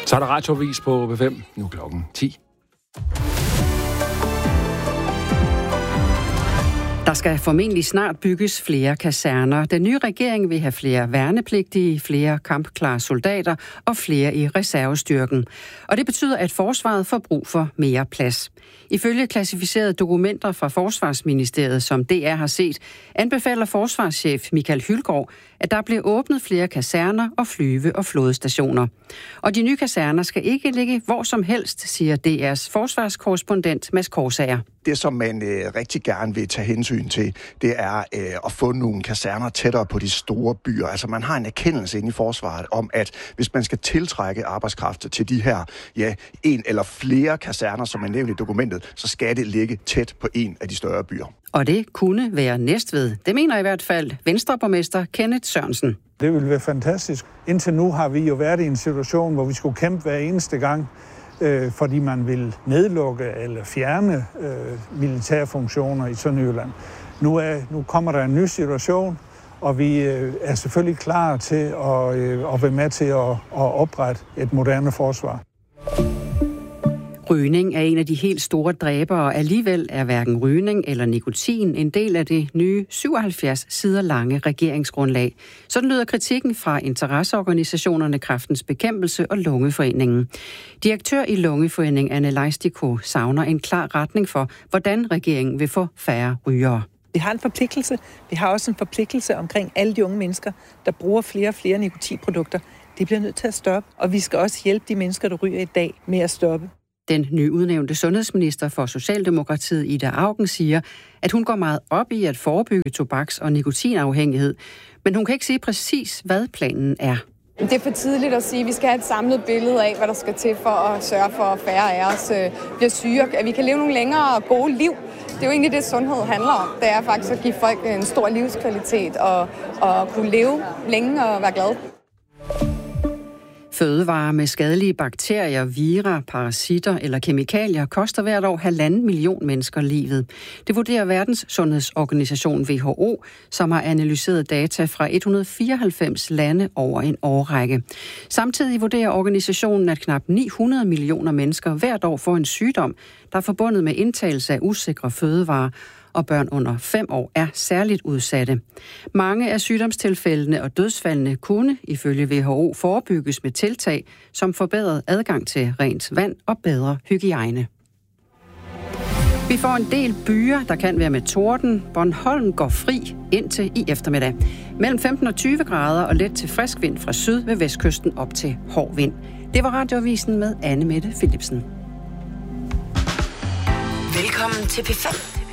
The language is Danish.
Så er der radioavis på B5. Nu klokken 10. Der skal formentlig snart bygges flere kaserner. Den nye regering vil have flere værnepligtige, flere kampklare soldater og flere i reservestyrken. Og det betyder, at forsvaret får brug for mere plads. Ifølge klassificerede dokumenter fra Forsvarsministeriet, som DR har set, anbefaler forsvarschef Michael Hylgaard, at der bliver åbnet flere kaserner og flyve- og flådestationer. Og de nye kaserner skal ikke ligge hvor som helst, siger DR's forsvarskorrespondent Mads Korsager. Det, som man rigtig gerne vil tage hensyn til, det er at få nogle kaserner tættere på de store byer. Altså man har en erkendelse inde i forsvaret om, at hvis man skal tiltrække arbejdskraft til de her, en eller flere kaserner, som er nævnt i dokumentet, så skal det ligge tæt på en af de større byer. Og det kunne være Næstved. Det mener i hvert fald Venstreborgmester Kenneth Sørensen. Det ville være fantastisk. Indtil nu har vi jo været i en situation, hvor vi skulle kæmpe hver eneste gang, fordi man vil nedlukke eller fjerne militære funktioner i Sønderjylland. Nu kommer der en ny situation, og vi er selvfølgelig klar til at være med til at oprette et moderne forsvar. Rygning er en af de helt store dræbere, og alligevel er hverken rygning eller nikotin en del af det nye 77 sider lange regeringsgrundlag. Sådan lyder kritikken fra interesseorganisationerne Kræftens Bekæmpelse og Lungeforeningen. Direktør i Lungeforeningen Anne Leistiko savner en klar retning for, hvordan regeringen vil få færre rygere. Vi har en forpligtelse. Vi har også en forpligtelse omkring alle de unge mennesker, der bruger flere og flere nikotinprodukter. De bliver nødt til at stoppe, og vi skal også hjælpe de mennesker, der ryger i dag, med at stoppe. Den nyudnævnte sundhedsminister for Socialdemokratiet, Ida Auken, siger, at hun går meget op i at forebygge tobaks- og nikotinafhængighed, men hun kan ikke sige præcis, hvad planen er. Det er for tidligt at sige, at vi skal have et samlet billede af, hvad der skal til for at sørge for, at færre af os bliver syge, at vi kan leve nogle længere og gode liv. Det er jo egentlig det, sundhed handler om. Det er faktisk at give folk en stor livskvalitet og kunne leve længe og være glade. Fødevarer med skadelige bakterier, vira, parasitter eller kemikalier koster hvert år 1,5 million mennesker livet. Det vurderer Verdens Sundhedsorganisation WHO, som har analyseret data fra 194 lande over en årrække. Samtidig vurderer organisationen, at knap 900 millioner mennesker hvert år får en sygdom, der er forbundet med indtagelse af usikre fødevarer, og børn under 5 år er særligt udsatte. Mange af sygdomstilfældene og dødsfaldene kunne, ifølge WHO, forebygges med tiltag, som forbedret adgang til rent vand og bedre hygiejne. Vi får en del byer, der kan være med torden. Bornholm går fri indtil i eftermiddag. Mellem 15 og 20 grader og let til frisk vind fra syd ved vestkysten op til hård vind. Det var Radioavisen med Anne Mette Philipsen. Velkommen til P5.